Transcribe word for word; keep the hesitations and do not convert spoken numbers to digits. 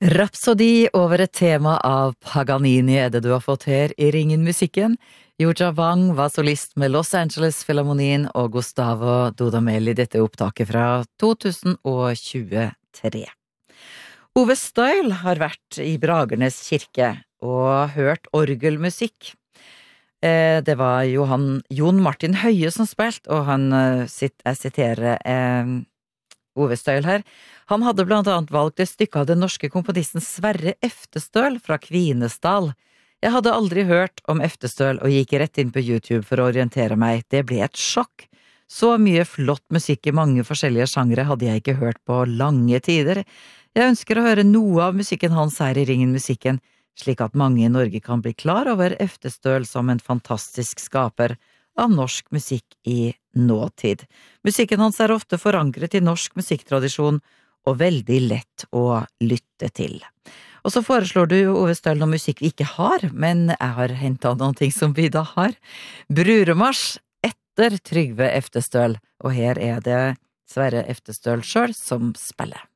Rhapsody over et tema av Paganini er det du har fått her i Ringen Musikken. Yuja Wang var solist med Los Angeles Philharmonien og Gustavo Dudamel i dette opptaket fra to tusen tjuetre. Ove Støyl har vært i Bragernes kirke og hørt orgelmusikk. Det var Johan, Jon Martin Høie som spilte, og han, jeg siterer eh, Ove Støyl her, han hadde blant annet valgt et stykke av den norske komponisten Sverre Eftestøl fra Kvinesdal. Jeg hadde aldri hørt om Eftestøl og gikk rett inn på YouTube for å orientere meg. Det ble et sjokk. Så mye flott musikk i mange forskjellige sjangre hadde jeg ikke hørt på lange tider. Jeg ønsker å høre noe av musikken hans her i Ringen Musikken, slik at mange i Norge kan bli klar over Eftestøl som en fantastisk skaper av norsk musikk i nåtid. Musikken hans er ofte forankret i norsk musikktradisjon og veldig lett å lytte til. Og så foreslår du, Ove Støl, noe musikk vi ikke har, men jeg har hentet noen ting som vi da har. Bruremarsj etter Trygve Eftestøl, og her er det Sverre Eftestøl selv som spiller.